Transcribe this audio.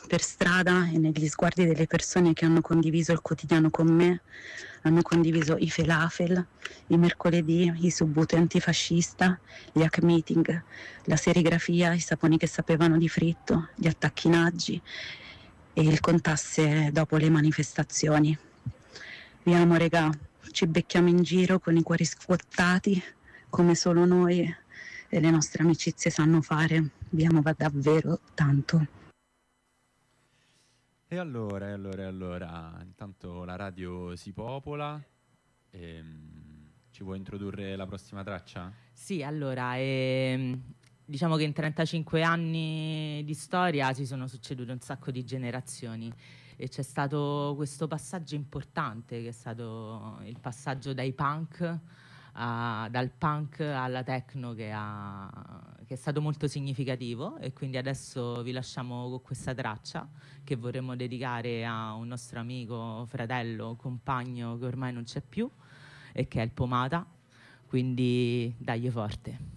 per strada e negli sguardi delle persone che hanno condiviso il quotidiano con me, hanno condiviso i falafel, i mercoledì, i subbuti antifascista, gli hack meeting, la serigrafia, i saponi che sapevano di fritto, gli attacchinaggi e il contasse dopo le manifestazioni. Vi amo regà, ci becchiamo in giro con i cuori scuottati come solo noi e le nostre amicizie sanno fare. Vi amo davvero tanto. E allora, intanto la radio si popola, ci vuoi introdurre la prossima traccia? Sì, allora, diciamo che in 35 anni di storia si sono succedute un sacco di generazioni e c'è stato questo passaggio importante che è stato il passaggio dal punk alla techno che è stato molto significativo, e quindi adesso vi lasciamo con questa traccia che vorremmo dedicare a un nostro amico, fratello, compagno che ormai non c'è più e che è il Pomata, quindi dagli forte.